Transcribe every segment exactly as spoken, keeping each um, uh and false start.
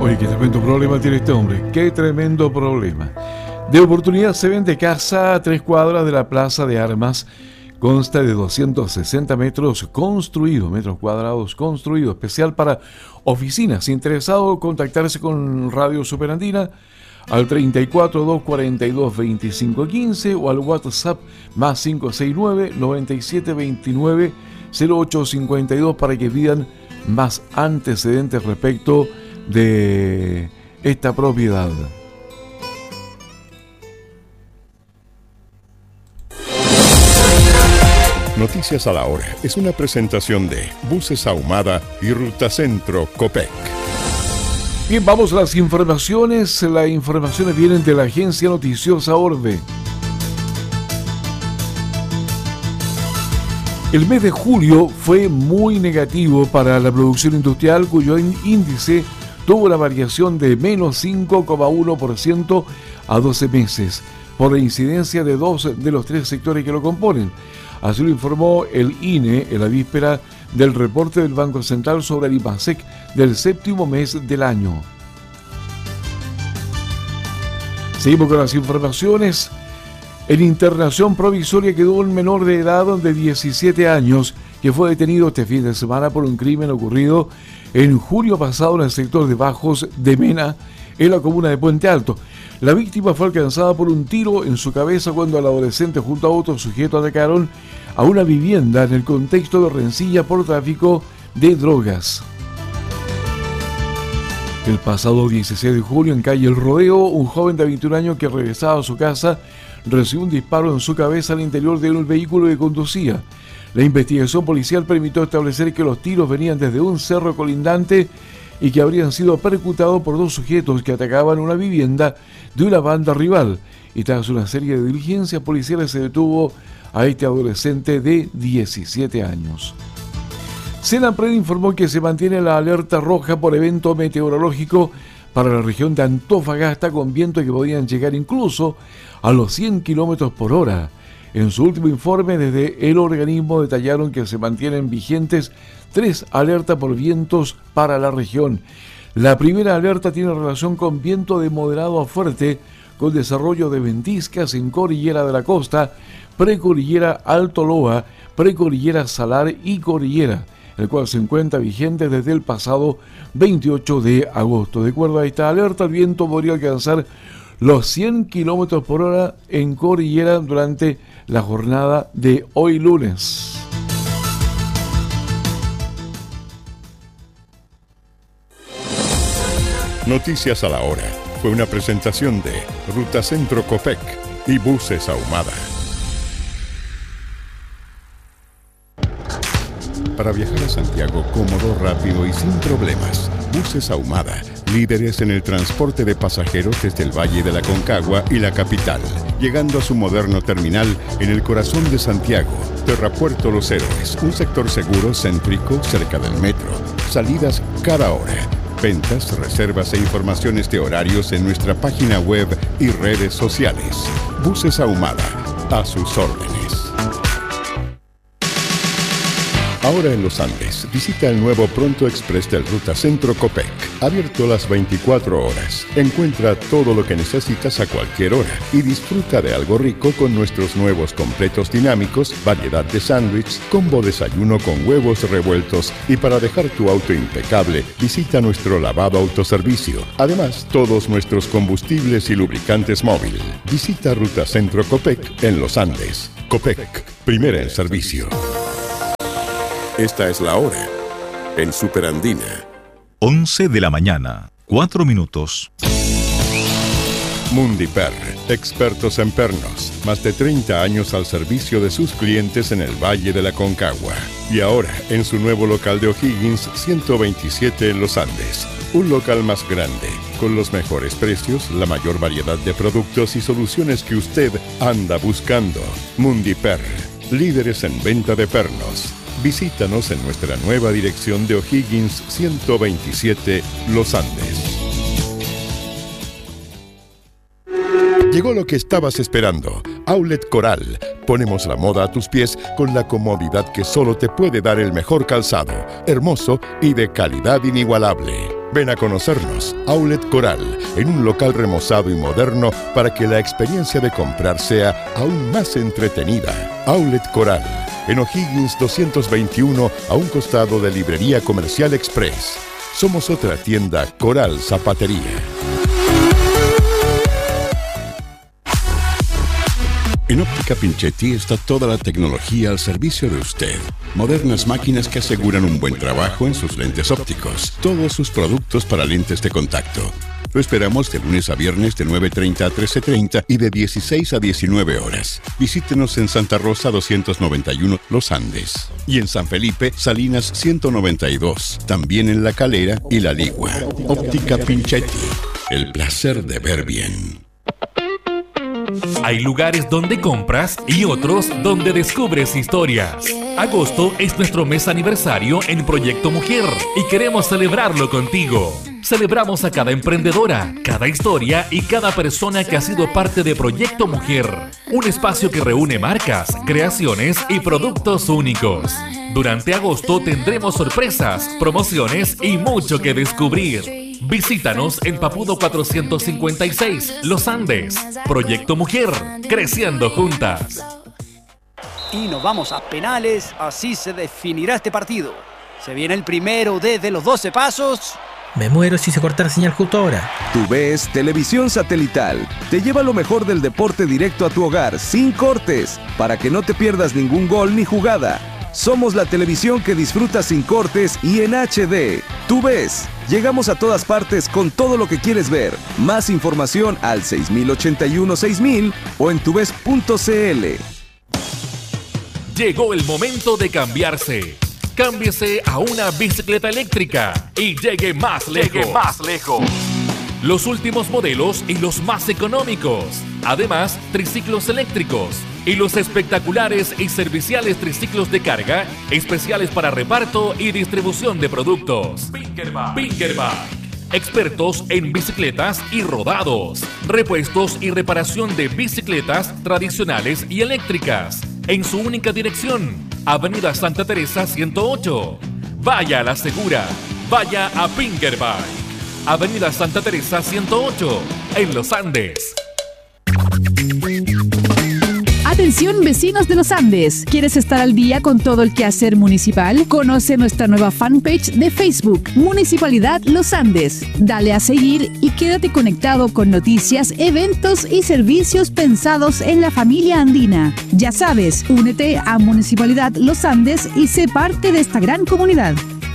Oye, qué tremendo problema tiene este hombre. Qué tremendo problema. De oportunidad se vende casa a tres cuadras de la Plaza de Armas. Consta de doscientos sesenta metros construidos, metros cuadrados construidos, especial para oficinas. Interesado, contactarse con Radio Superandina al treinta y cuatro, doscientos cuarenta y dos, veinticinco quince o al WhatsApp más cinco seis nueve, noventa y siete veintinueve, cero ocho cincuenta y dos para que pidan más antecedentes respecto de esta propiedad. Noticias a la Hora es una presentación de Buses Ahumada y Ruta Centro Copec. Bien, vamos a las informaciones. Las informaciones vienen de la agencia noticiosa Orbe. El mes de julio fue muy negativo para la producción industrial, cuyo índice tuvo una variación de menos cinco coma uno por ciento a doce meses, por la incidencia de dos de los tres sectores que lo componen. Así lo informó el I N E en la víspera del reporte del Banco Central sobre el IMASEC del séptimo mes del año. Seguimos con las informaciones. En internación provisoria quedó un menor de edad de diecisiete años que fue detenido este fin de semana por un crimen ocurrido en julio pasado en el sector de Bajos de Mena, en la comuna de Puente Alto. La víctima fue alcanzada por un tiro en su cabeza cuando el adolescente junto a otro sujeto atacaron a una vivienda en el contexto de rencilla por tráfico de drogas. El pasado dieciséis de julio, en calle El Rodeo, un joven de veintiún años que regresaba a su casa recibió un disparo en su cabeza al interior de un vehículo que conducía. La investigación policial permitió establecer que los tiros venían desde un cerro colindante y que habrían sido percutados por dos sujetos que atacaban una vivienda de una banda rival. Y tras una serie de diligencias policiales se detuvo a este adolescente de diecisiete años. Senapred informó que se mantiene la alerta roja por evento meteorológico para la región de Antofagasta, con vientos que podían llegar incluso a los cien kilómetros por hora. En su último informe, desde el organismo detallaron que se mantienen vigentes tres alertas por vientos para la región. La primera alerta tiene relación con viento de moderado a fuerte, con desarrollo de ventiscas en Cordillera de la Costa, Precordillera Alto Loa, Precordillera Salar y Cordillera, el cual se encuentra vigente desde el pasado veintiocho de agosto. De acuerdo a esta alerta, el viento podría alcanzar los cien kilómetros por hora en Cordillera durante la jornada de hoy lunes. Noticias a la Hora fue una presentación de Ruta Centro Copec y Buses Ahumada. Para viajar a Santiago cómodo, rápido y sin problemas, Buses Ahumada, líderes en el transporte de pasajeros desde el Valle de la Concagua y la capital, llegando a su moderno terminal en el corazón de Santiago, Terrapuerto Los Héroes, un sector seguro, céntrico, cerca del metro, salidas cada hora. Ventas, reservas e informaciones de horarios en nuestra página web y redes sociales. Buses Ahumada, a sus órdenes. Ahora en Los Andes, visita el nuevo Pronto Express del Ruta Centro Copec, abierto las veinticuatro horas. Encuentra todo lo que necesitas a cualquier hora y disfruta de algo rico con nuestros nuevos completos dinámicos, variedad de sándwich, combo desayuno con huevos revueltos y para dejar tu auto impecable, visita nuestro lavado autoservicio. Además, todos nuestros combustibles y lubricantes móvil. Visita Ruta Centro Copec en Los Andes. Copec, primera en servicio. Esta es la hora en Superandina. once de la mañana, cuatro minutos. Mundiper, expertos en pernos. Más de treinta años al servicio de sus clientes en el Valle de la Concagua. Y ahora en su nuevo local de O'Higgins ciento veintisiete en Los Andes. Un local más grande, con los mejores precios, la mayor variedad de productos y soluciones que usted anda buscando. Mundiper, líderes en venta de pernos. Visítanos en nuestra nueva dirección de O'Higgins ciento veintisiete, Los Andes. Llegó lo que estabas esperando. Outlet Coral. Ponemos la moda a tus pies con la comodidad que solo te puede dar el mejor calzado, hermoso y de calidad inigualable. Ven a conocernos, Outlet Coral, en un local remozado y moderno para que la experiencia de comprar sea aún más entretenida. Outlet Coral, en O'Higgins doscientos veintiuno, a un costado de Librería Comercial Express. Somos otra tienda Coral Zapatería. En Óptica Pinchetti está toda la tecnología al servicio de usted. Modernas máquinas que aseguran un buen trabajo en sus lentes ópticos. Todos sus productos para lentes de contacto. Lo esperamos de lunes a viernes de nueve treinta a trece treinta y de dieciséis a diecinueve horas. Visítenos en Santa Rosa doscientos noventa y uno Los Andes. Y en San Felipe, Salinas ciento noventa y dos. También en La Calera y La Ligua. Óptica Pinchetti. El placer de ver bien. Hay lugares donde compras y otros donde descubres historias. Agosto es nuestro mes aniversario en Proyecto Mujer y queremos celebrarlo contigo. Celebramos a cada emprendedora, cada historia y cada persona que ha sido parte de Proyecto Mujer. Un espacio que reúne marcas, creaciones y productos únicos. Durante agosto tendremos sorpresas, promociones y mucho que descubrir. Visítanos en Papudo cuatrocientos cincuenta y seis, Los Andes. Proyecto Mujer, creciendo juntas. Y nos vamos a penales, así se definirá este partido. Se viene el primero desde los doce pasos. Me muero si se corta la señal justo ahora. TUVES Televisión Satelital te lleva lo mejor del deporte directo a tu hogar, sin cortes, para que no te pierdas ningún gol ni jugada. Somos la televisión que disfrutas sin cortes y en H D. TUVES. Llegamos a todas partes con todo lo que quieres ver. Más información al seis mil ochenta y uno seis mil o en tuves punto c l. Llegó el momento de cambiarse. Cámbiese a una bicicleta eléctrica y llegue más lejos. Llegue más lejos. Los últimos modelos y los más económicos. Además, triciclos eléctricos y los espectaculares y serviciales triciclos de carga, especiales para reparto y distribución de productos. Pinkerbike. Pinkerbike. Expertos en bicicletas y rodados, repuestos y reparación de bicicletas tradicionales y eléctricas. En su única dirección, Avenida Santa Teresa ciento ocho. Vaya a la segura, vaya a Pinkerbike. Avenida Santa Teresa ciento ocho, en Los Andes. Atención vecinos de Los Andes, ¿quieres estar al día con todo el quehacer municipal? Conoce nuestra nueva fanpage de Facebook, Municipalidad Los Andes. Dale a seguir y quédate conectado con noticias, eventos y servicios pensados en la familia andina. Ya sabes, únete a Municipalidad Los Andes y sé parte de esta gran comunidad.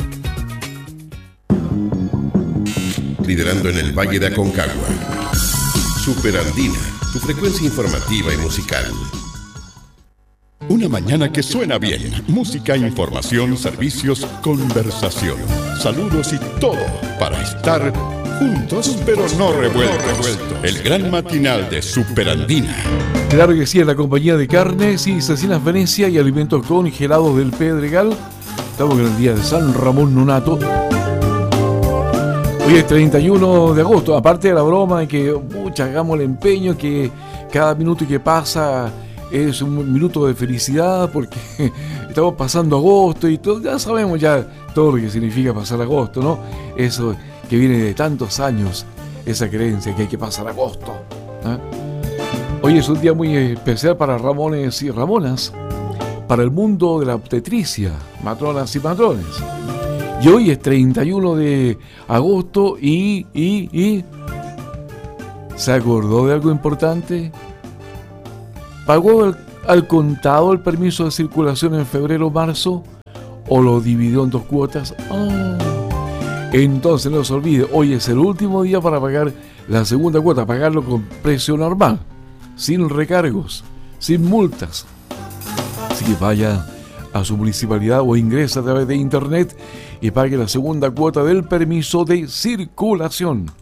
Liderando en el Valle de Aconcagua. Superandina, tu frecuencia informativa y musical. Una mañana que suena bien. Música, información, servicios, conversación. Saludos y todo para estar juntos pero no revueltos. El gran matinal de Superandina. Claro que sí, en la compañía de carnes y cecinas Venecia y alimentos congelados del Pedregal. Estamos en el día de San Ramón Nonato. Hoy es treinta y uno de agosto, aparte de la broma de que mucha hagamos el empeño que cada minuto que pasa es un minuto de felicidad porque estamos pasando agosto y todo, ya sabemos ya todo lo que significa pasar agosto, ¿no? Eso que viene de tantos años, esa creencia que hay que pasar agosto, ¿eh? Hoy es un día muy especial para Ramones y Ramonas, para el mundo de la obstetricia, matronas y matrones. Y hoy es treinta y uno de agosto y, y, y... ¿se acordó de algo importante? ¿Pagó el, al contado el permiso de circulación en febrero o marzo? ¿O lo dividió en dos cuotas? Oh. Entonces no se olvide, hoy es el último día para pagar la segunda cuota, pagarlo con precio normal, sin recargos, sin multas. Así que vaya a su municipalidad o ingresa a través de internet y pague la segunda cuota del permiso de circulación.